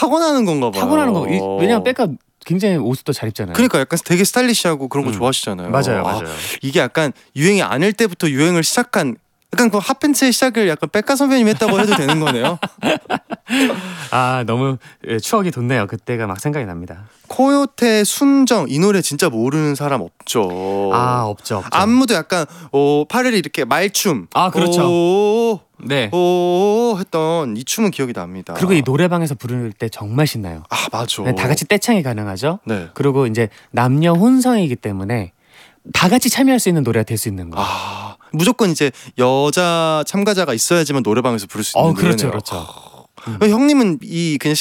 타고나는 건가 봐요. 타고나는 거. 왜냐면 백가 굉장히 옷도 잘 입잖아요. 그러니까 약간 되게 스타일리시하고 그런 거 좋아하시잖아요. 맞아요. 이게 약간 유행이 아닐 때부터 유행을 시작한 약간 그 핫팬츠의 시작을 약간 백가 선배님이 했다고 해도 되는 거네요. 너무 추억이 돋네요. 그때가 막 생각이 납니다. 코요태 순정 이 노래 진짜 모르는 사람 없죠. 없죠. 안무도 약간 팔을 이렇게 말춤. 그렇죠. 네. 오 했던 이 춤은 기억이 납니다. 그리고 이 노래방에서 부를 때 정말 신나요. 맞아. 네, 다 같이 떼창이 가능하죠. 네. 그리고 이제 남녀 혼성이기 때문에 다 같이 참여할 수 있는 노래가 될 수 있는 거예요. 무조건 이제 여자 참가자가 있어야지만 노래방에서 부를 수 있는 노래네요. 그렇죠. 형님은 이 그냥